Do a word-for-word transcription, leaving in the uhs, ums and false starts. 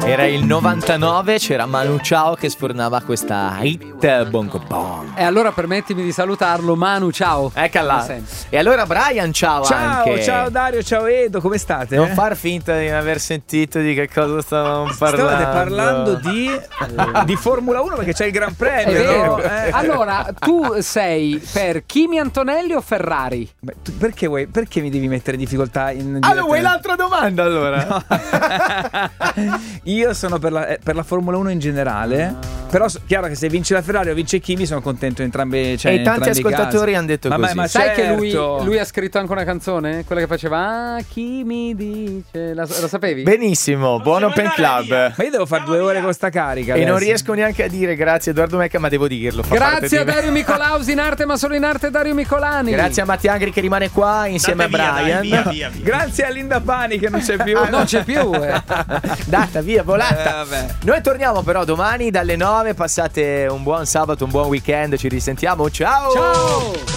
Era il novantanove, c'era Manu Chao che sfornava questa hit Bongo Bong. E allora permettimi di salutarlo, Manu, ciao. Eccola. E allora Brian, ciao, ciao anche. Ciao Dario, ciao Edo, come state? Non far finta di non aver sentito di che cosa stavamo parlando. State parlando di, di Formula uno perché c'è il Gran Premio. È vero. No? Eh. Allora, tu sei per Kimi Antonelli o Ferrari? Beh, tu perché, vuoi, perché mi devi mettere in difficoltà? In allora, vuoi l'altra domanda allora? No. Io sono per la, per la Formula uno in generale. Ah. Però chiaro che se vince la Ferrari o vince Kimi sono contento in entrambi, cioè, e in tanti entrambi ascoltatori hanno detto ma, così. Ma, ma certo. sai che lui, lui ha scritto anche una canzone? Quella che faceva Ah, chi mi dice la, la sapevi? Benissimo, buon Open Club. Ma io devo fare due ore con sta carica e adesso. non riesco neanche a dire grazie Edoardo Mecca, ma devo dirlo. Grazie a Dario Micolausi in arte, ma solo in arte Dario Micolani. Grazie a Matti Angri che rimane qua insieme Date a Brian. via, dai, via, via. Grazie a Linda Pani che non c'è più. Non c'è più eh. Data via, volata. eh, Noi torniamo però domani dalle nove. Passate un buon sabato, un buon weekend. Ci risentiamo. Ciao. Ciao.